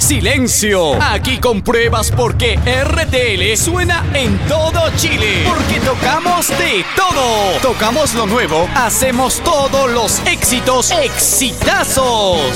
¡Silencio! Aquí compruebas por qué RTL suena en todo Chile. Porque tocamos de todo. Tocamos lo nuevo, hacemos todos los éxitos, exitazos.